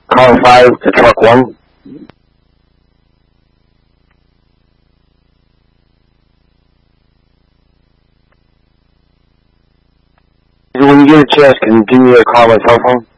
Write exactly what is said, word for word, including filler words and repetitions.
Car five to truck one. When you get a chance, can you give me a call on my cell phone?